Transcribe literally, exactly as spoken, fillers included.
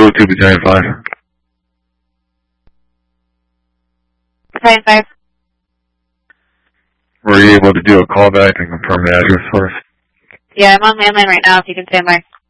two oh two Battalion five. Battalion five. Were you able to do a callback and confirm the address for us? Yeah, I'm on landline right now if you can stand by.